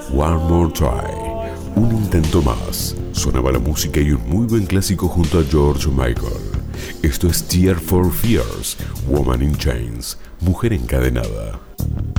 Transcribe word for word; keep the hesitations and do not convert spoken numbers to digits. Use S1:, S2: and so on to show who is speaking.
S1: One More Try, un intento más. Sonaba la música y un muy buen clásico junto a George Michael. Esto es Tears for Fears, Woman in Chains, mujer encadenada.